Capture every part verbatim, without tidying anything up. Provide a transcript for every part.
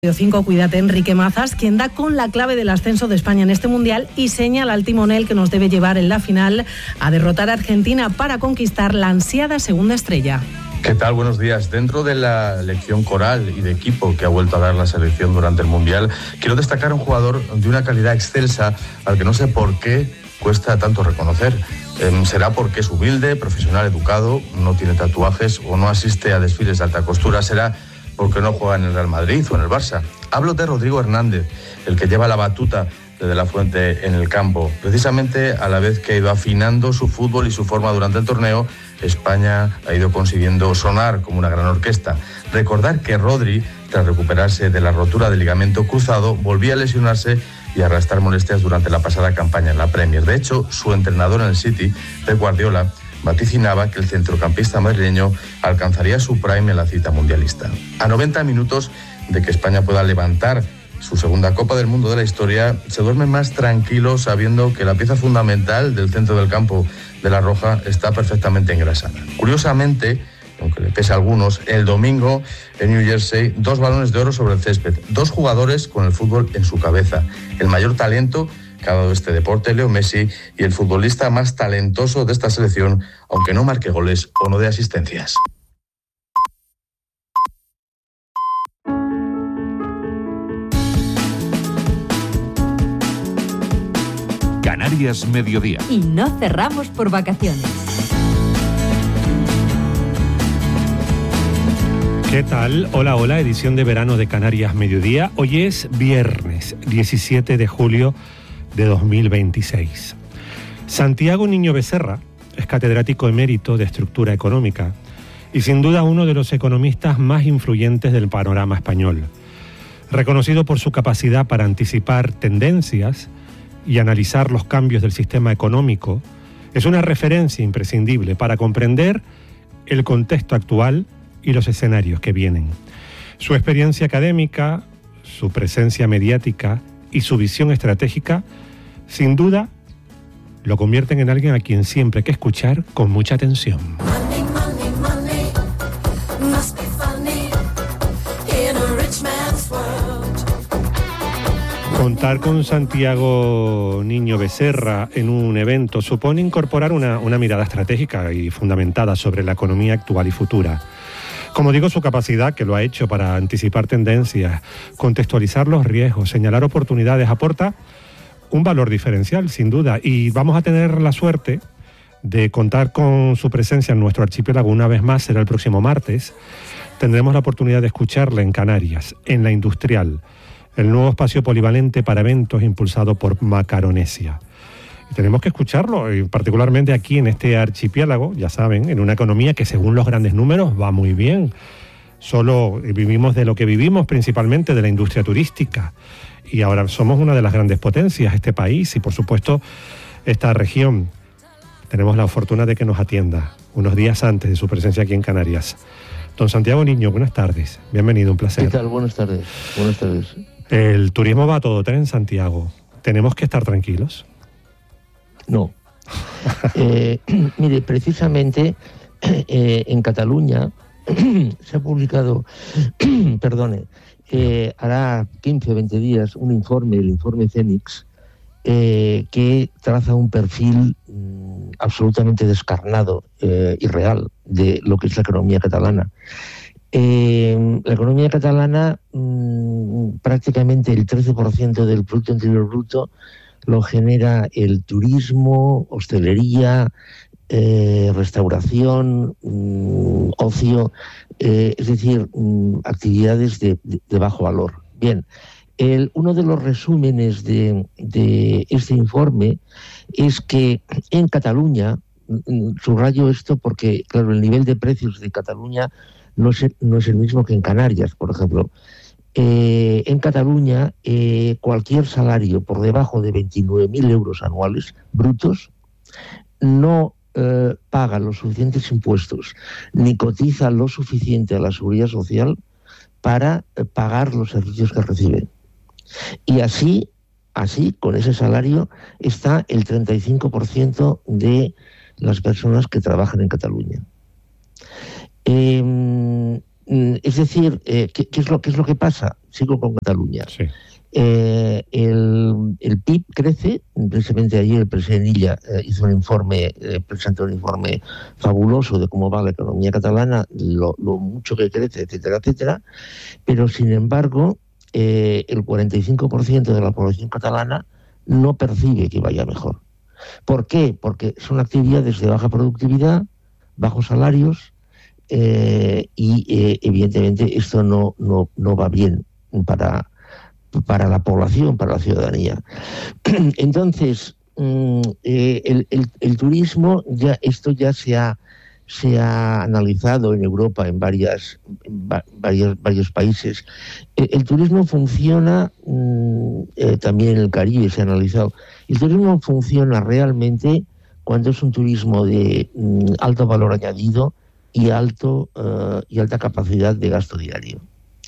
cinco, cuídate, Enrique Mazas, quien da con la clave del ascenso de España en este Mundial y señala al timonel que nos debe llevar en la final a derrotar a Argentina para conquistar la ansiada segunda estrella. ¿Qué tal? Buenos días. Dentro de la lección coral y de equipo que ha vuelto a dar la selección durante el Mundial, quiero destacar a un jugador de una calidad excelsa al que no sé por qué cuesta tanto reconocer. Eh, será porque es humilde, profesional, educado, no tiene tatuajes o no asiste a desfiles de alta costura. Será porque no juega en el Real Madrid o en el Barça. Hablo de Rodrigo Hernández, el que lleva la batuta de De la Fuente en el campo. Precisamente a la vez que ha ido afinando su fútbol y su forma durante el torneo, España ha ido consiguiendo sonar como una gran orquesta. Recordar que Rodri, tras recuperarse de la rotura del ligamento cruzado, volvía a lesionarse y a arrastrar molestias durante la pasada campaña en la Premier. De hecho, su entrenador en el City, Pep Guardiola, vaticinaba que el centrocampista madrileño alcanzaría su prime en la cita mundialista. A noventa minutos de que España pueda levantar su segunda Copa del Mundo de la historia, se duerme más tranquilo sabiendo que la pieza fundamental del centro del campo de la Roja está perfectamente engrasada. Curiosamente, aunque le pese a algunos, el domingo en New Jersey, dos balones de oro sobre el césped, dos jugadores con el fútbol en su cabeza. El mayor talento que ha dado este deporte, Leo Messi, y el futbolista más talentoso de esta selección, aunque no marque goles o no dé asistencias. Canarias Mediodía. Y no cerramos por vacaciones. ¿Qué tal? Hola, hola, edición de verano de Canarias Mediodía. Hoy es viernes, diecisiete de julio de dos mil veintiséis. Santiago Niño Becerra es catedrático emérito de estructura económica y sin duda uno de los economistas más influyentes del panorama español. Reconocido por su capacidad para anticipar tendencias y analizar los cambios del sistema económico, es una referencia imprescindible para comprender el contexto actual y los escenarios que vienen. Su experiencia académica, su presencia mediática y su visión estratégica, sin duda, lo convierten en alguien a quien siempre hay que escuchar con mucha atención. Money, money, money, must be funny in a rich man's world. Contar con Santiago Niño Becerra en un evento supone incorporar una, una mirada estratégica y fundamentada sobre la economía actual y futura. Como digo, su capacidad, que lo ha hecho para anticipar tendencias, contextualizar los riesgos, señalar oportunidades, aporta un valor diferencial, sin duda, y vamos a tener la suerte de contar con su presencia en nuestro archipiélago una vez más. Será el próximo martes. Tendremos la oportunidad de escucharle en Canarias, en La Industrial, el nuevo espacio polivalente para eventos impulsado por Macaronesia. Y tenemos que escucharlo, y particularmente aquí en este archipiélago, ya saben, en una economía que según los grandes números va muy bien. Solo vivimos de lo que vivimos, principalmente de la industria turística. Y ahora somos una de las grandes potencias, este país y por supuesto esta región. Tenemos la fortuna de que nos atienda unos días antes de su presencia aquí en Canarias. Don Santiago Niño, buenas tardes. Bienvenido, un placer. ¿Qué tal? Buenas tardes. Buenas tardes. El turismo va a todo tren en Santiago. ¿Tenemos que estar tranquilos? No. eh, mire, precisamente eh, en Cataluña se ha publicado, perdone, eh, hará quince o veinte días un informe, el informe CENIX, eh, que traza un perfil mm, absolutamente descarnado eh, y real de lo que es la economía catalana. Eh, la economía catalana, mmm, prácticamente el trece por ciento del Producto Interior Bruto lo genera el turismo, hostelería, eh, restauración, mmm, ocio, eh, es decir, mmm, actividades de, de, de bajo valor. Bien, el, uno de los resúmenes de, de este informe es que en Cataluña, subrayo esto porque, claro, el nivel de precios de Cataluña no es, no es el mismo que en Canarias, por ejemplo. Eh, en Cataluña, eh, cualquier salario por debajo de veintinueve mil euros anuales brutos no eh, paga los suficientes impuestos ni cotiza lo suficiente a la seguridad social para eh, pagar los servicios que recibe. Y así, así, con ese salario, está el treinta y cinco por ciento de las personas que trabajan en Cataluña. Eh, Es decir, eh, ¿qué, qué, es lo, ¿qué es lo que pasa? sigo con Cataluña. Sí. Eh, el, el P I B crece, precisamente ayer el presidente Illa eh, hizo un informe, eh, presentó un informe fabuloso de cómo va la economía catalana, lo, lo mucho que crece, etcétera, etcétera, pero sin embargo eh, el cuarenta y cinco por ciento de la población catalana no percibe que vaya mejor. ¿Por qué? Porque son actividades de baja productividad, bajos salarios eh, y eh, evidentemente esto no, no, no va bien para para la población, para la ciudadanía. Entonces, eh, el, el, el turismo, ya esto ya se ha, se ha analizado en Europa, en, varias, en va, varios, varios países. El, el turismo funciona, eh, también en el Caribe se ha analizado, el turismo funciona realmente cuando es un turismo de mm, alto valor añadido y, alto, uh, y alta capacidad de gasto diario.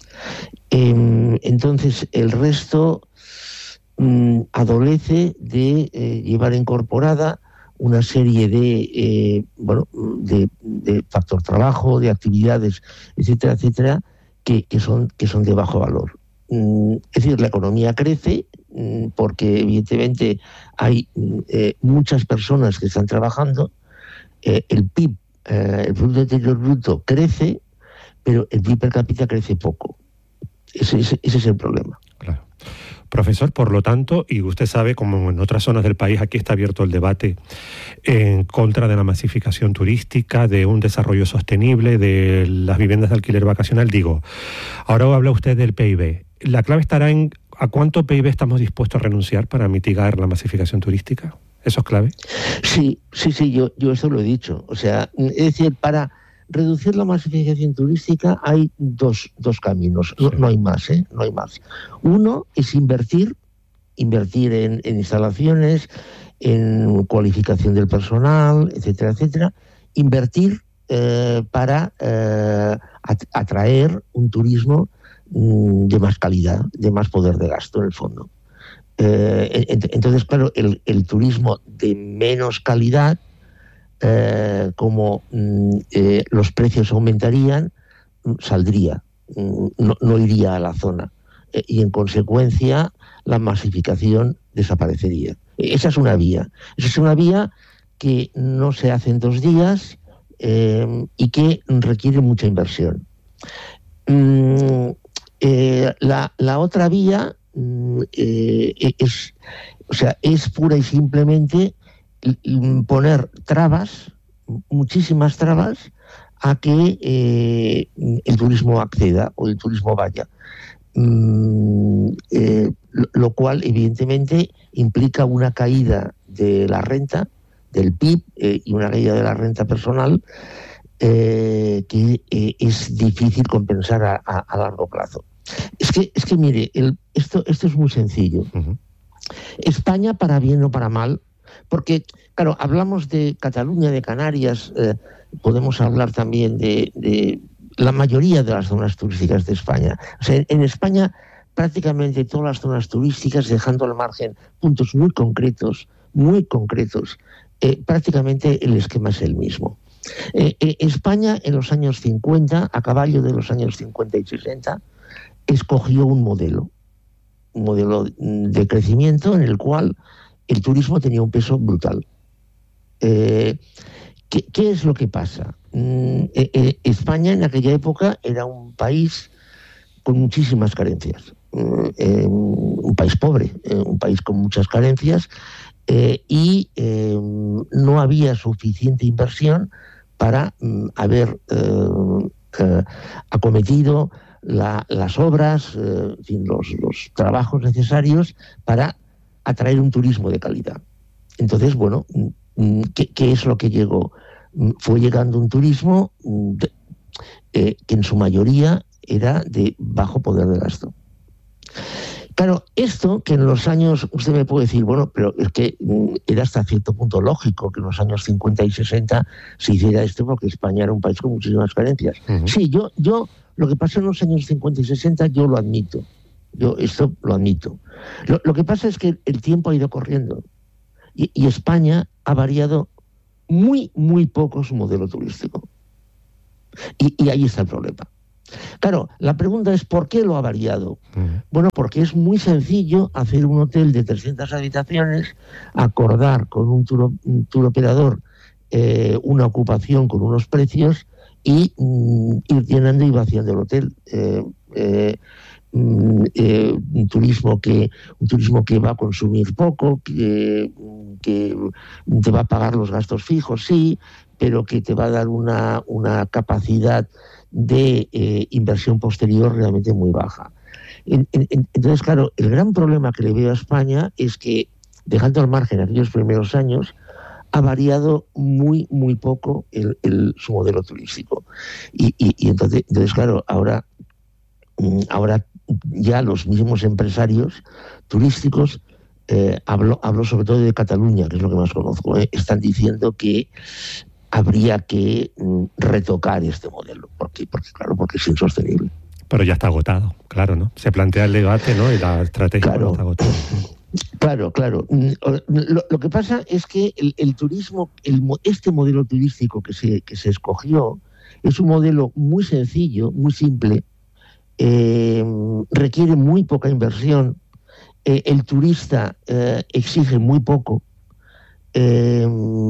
Eh, entonces el resto mm, adolece de eh, llevar incorporada una serie de eh, bueno de, de factor trabajo, de actividades, etcétera, etcétera, que, que son que son de bajo valor. Mm, es decir, la economía crece mm, porque evidentemente hay eh, muchas personas que están trabajando, eh, el P I B, eh, el Producto Interior Bruto crece, pero el P I B per cápita crece poco. Ese, ese, ese es el problema. Claro. Profesor, por lo tanto, y usted sabe, como en otras zonas del país, aquí está abierto el debate en contra de la masificación turística, de un desarrollo sostenible, de las viviendas de alquiler vacacional. Digo, ahora habla usted del P I B. ¿La clave estará en a cuánto P I B estamos dispuestos a renunciar para mitigar la masificación turística? ¿Eso es clave? Sí, sí, sí, yo, yo eso lo he dicho. O sea, es decir, para reducir la masificación turística hay dos, dos caminos, no, no hay más, ¿eh? No hay más. Uno es invertir, invertir en, en instalaciones, en cualificación del personal, etcétera, etcétera. Invertir eh, para eh, atraer un turismo mm, de más calidad, de más poder de gasto en el fondo. Eh, entonces, claro, el, el turismo de menos calidad, Eh, como mm, eh, los precios aumentarían, saldría, mm, no, no iría a la zona. Eh, y en consecuencia la masificación desaparecería. Esa es una vía. Esa es una vía que no se hace en dos días eh, y que requiere mucha inversión. Mm, eh, la, la otra vía mm, eh, es, o sea, es pura y simplemente poner trabas, muchísimas trabas, a que eh, el turismo acceda o el turismo vaya. Mm, eh, lo cual, evidentemente, implica una caída de la renta, del P I B, eh, y una caída de la renta personal eh, que eh, es difícil compensar a, a, a largo plazo. Es que, es que mire, el, esto, esto es muy sencillo. Uh-huh. España, para bien o para mal, porque, claro, hablamos de Cataluña, de Canarias, eh, podemos hablar también de, de la mayoría de las zonas turísticas de España. O sea, en España prácticamente todas las zonas turísticas, dejando al margen puntos muy concretos, muy concretos, eh, prácticamente el esquema es el mismo. Eh, eh, España en los años cincuenta, a caballo de los años cincuenta y sesenta, escogió un modelo, un modelo de crecimiento en el cual el turismo tenía un peso brutal. Eh, ¿qué, ¿Qué es lo que pasa? Mm, eh, eh, España en aquella época era un país con muchísimas carencias, eh, un país pobre, eh, un país con muchas carencias, eh, y eh, no había suficiente inversión para mm, haber eh, eh, acometido la, las obras, eh, en fin, los, los trabajos necesarios para atraer un turismo de calidad. Entonces, bueno, ¿qué, qué es lo que llegó? Fue llegando un turismo de, eh, que en su mayoría era de bajo poder de gasto. Claro, esto que en los años, usted me puede decir, bueno, pero es que era hasta cierto punto lógico que en los años cincuenta y sesenta se hiciera esto porque España era un país con muchísimas carencias. Uh-huh. Sí, yo, yo, lo que pasó en los años cincuenta y sesenta, yo lo admito. Yo esto lo admito. Lo, lo que pasa es que el tiempo ha ido corriendo y, y España ha variado muy, muy poco su modelo turístico. Y, y ahí está el problema. Claro, la pregunta es ¿por qué lo ha variado? Uh-huh. Bueno, porque es muy sencillo hacer un hotel de trescientas habitaciones, acordar con un tour, un tour operador eh, una ocupación con unos precios y mm, ir llenando y vaciando el hotel. Eh, eh, mm, eh, un turismo que un turismo que va a consumir poco, que, que te va a pagar los gastos fijos, sí, pero que te va a dar una, una capacidad de eh, inversión posterior realmente muy baja. En, en, entonces, claro, el gran problema que le veo a España es que, dejando al margen aquellos primeros años, ha variado muy, muy poco el, el, su modelo turístico. Y, y, y entonces, entonces, claro, ahora, ahora ya los mismos empresarios turísticos, eh, hablo, hablo sobre todo de Cataluña, que es lo que más conozco, eh, están diciendo que habría que mm, retocar este modelo, porque, porque claro, porque es insostenible. Pero ya está agotado, claro, ¿no? Se plantea el debate, ¿no? Y la estrategia claro, está agotada. Claro, claro. Lo, lo que pasa es que el, el turismo, el, este modelo turístico que se, que se escogió, es un modelo muy sencillo, muy simple, eh, requiere muy poca inversión, eh, el turista eh, exige muy poco, Eh,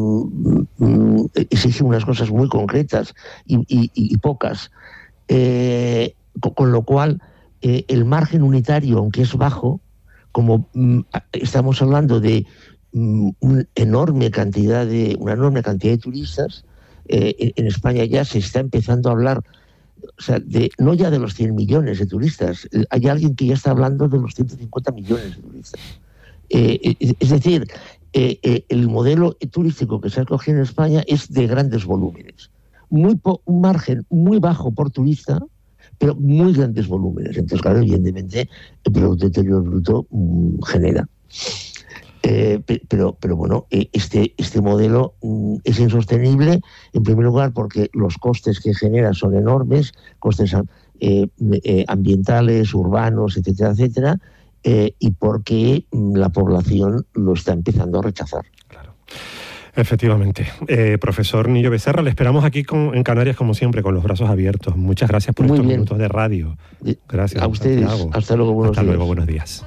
exige unas cosas muy concretas y, y, y pocas, eh, con, con lo cual eh, el margen unitario, aunque es bajo, como mm, estamos hablando de mm, una enorme cantidad de una enorme cantidad de turistas, eh, en, en España ya se está empezando a hablar, o sea, de, no ya de los cien millones de turistas, hay alguien que ya está hablando de los ciento cincuenta millones de turistas. Eh, es, es decir, Eh, eh, el modelo turístico que se ha cogido en España es de grandes volúmenes, muy po- un margen muy bajo por turista, pero muy grandes volúmenes. Entonces, claro, evidentemente el Producto Interior Bruto mmm, genera. Eh, pero, pero bueno, eh, este, este modelo mmm, es insostenible, en primer lugar porque los costes que genera son enormes, costes eh, eh, ambientales, urbanos, etcétera, etcétera, Eh, y porque la población lo está empezando a rechazar. Claro. Efectivamente. Eh, profesor Niño Becerra, le esperamos aquí con, en Canarias, como siempre, con los brazos abiertos. Muchas gracias por Muy estos bien. minutos de radio. Gracias. A ustedes. Santiago. Hasta luego, buenos Hasta días. luego, buenos días.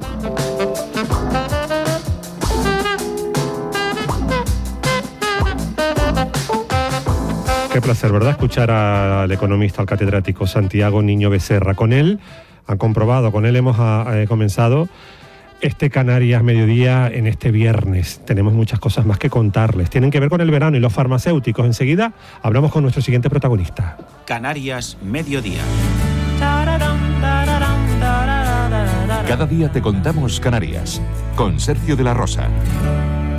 Qué placer, ¿verdad?, escuchar al economista, al catedrático Santiago Niño Becerra. Con él han comprobado, con él hemos a, a, comenzado este Canarias Mediodía en este viernes. Tenemos muchas cosas más que contarles. Tienen que ver con el verano y los farmacéuticos. Enseguida hablamos con nuestro siguiente protagonista. Canarias Mediodía. Cada día te contamos Canarias, con Sergio de la Rosa.